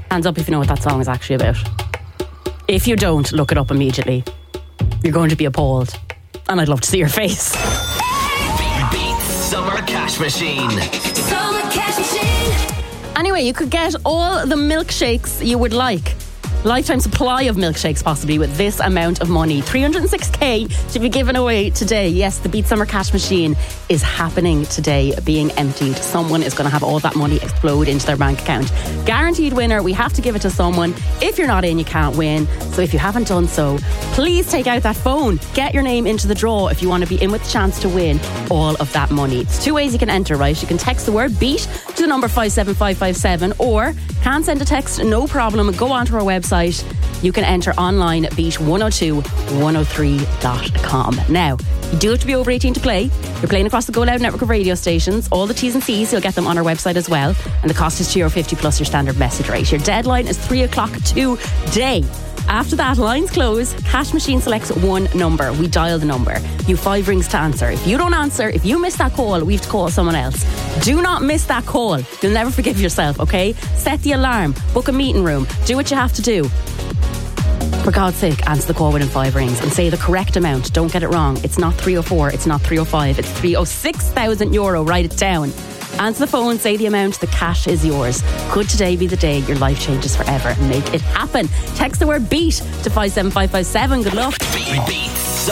Hands up if you know what that song is actually about. If you don't, look it up immediately. You're going to be appalled. And I'd love to see your face. Beat Summer Cash Machine. Summer Cash Machine. Anyway, you could get all the milkshakes you would like. Lifetime supply of milkshakes possibly with this amount of money. 306k to be given away today. Yes, the Beat Summer Cash Machine is happening today, being emptied. Someone is going to have all that money explode into their bank account. Guaranteed winner. We have to give it to someone. If you're not in, you can't win. So if you haven't done so, please take out that phone. Get your name into the draw if you want to be in with the chance to win all of that money. It's two ways you can enter, right? You can text the word BEAT to the number 57557, or can send a text, no problem. Go onto our website. You can enter online at beat102103.com. Now, you do have to be over 18 to play. You're playing across the Go Loud network of radio stations. All the T's and C's, you'll get them on our website as well. And the cost is €2.50 plus your standard message rate. Your deadline is 3 o'clock today. After that, lines close. Cash Machine selects one number. We dial the number. You 5 rings to answer. If you don't answer, if you miss that call, we have to call someone else. Do not miss that call. You'll never forgive yourself, okay? Set the alarm. Book a meeting room. Do what you have to do. For God's sake, answer the call within 5 rings and say the correct amount. Don't get it wrong. It's not 304. It's not 305. It's €306,000. Write it down. Answer the phone, say the amount, the cash is yours. Could today be the day your life changes forever? Make it happen. Text the word BEAT to 57557. Good luck. Beat